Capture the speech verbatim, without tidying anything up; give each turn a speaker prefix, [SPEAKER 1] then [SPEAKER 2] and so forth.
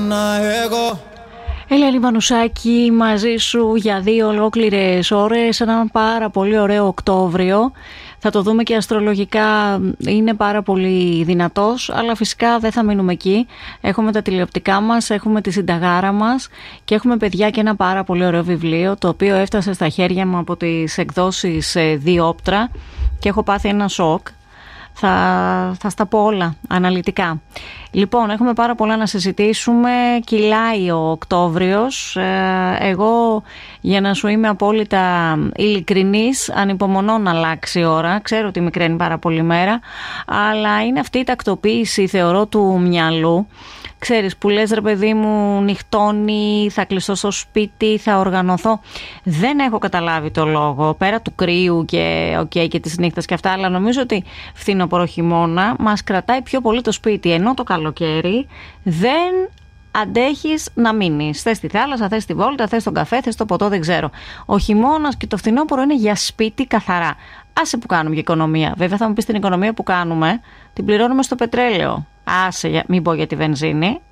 [SPEAKER 1] Ελένη Μανουσάκη μαζί σου για δύο ολόκληρες ώρες, έναν πάρα πολύ ωραίο Οκτώβριο. Θα το δούμε και αστρολογικά, είναι πάρα πολύ δυνατός, αλλά φυσικά δεν θα μείνουμε εκεί. Έχουμε τα τηλεοπτικά μας, έχουμε τη συνταγάρα μας και έχουμε παιδιά και ένα πάρα πολύ ωραίο βιβλίο, το οποίο έφτασε στα χέρια μου από τις εκδόσεις Διόπτρα και έχω πάθει ένα σοκ. Θα, θα στα πω όλα αναλυτικά. Λοιπόν, έχουμε πάρα πολλά να συζητήσουμε. Κυλάει ο Οκτώβριος. Εγώ, για να σου είμαι απόλυτα ειλικρινής, ανυπομονώ να αλλάξει η ώρα. Ξέρω ότι μικραίνει πάρα πολύ μέρα, αλλά είναι αυτή η τακτοποίηση, θεωρώ, του μυαλού. Ξέρεις, που λες ρε παιδί μου, νυχτώνει, θα κλειστώ στο σπίτι, θα οργανωθώ. Δεν έχω καταλάβει το λόγο, πέρα του κρύου και, okay, και της νύχτας και αυτά, αλλά νομίζω ότι φθινόπωρο χειμώνα μας κρατάει πιο πολύ το σπίτι, ενώ το καλοκαίρι δεν αντέχεις να μείνεις. Θες τη θάλασσα, θες τη βόλτα, θες τον καφέ, θες το ποτό, δεν ξέρω. Ο χειμώνας και το φθινόπωρο είναι για σπίτι καθαρά. Άσε που κάνουμε για οικονομία. Βέβαια θα μου πεις την οικονομία που κάνουμε, την πληρώνουμε στο πετρέλαιο. Άσε, μην πω για τη βενζίνη.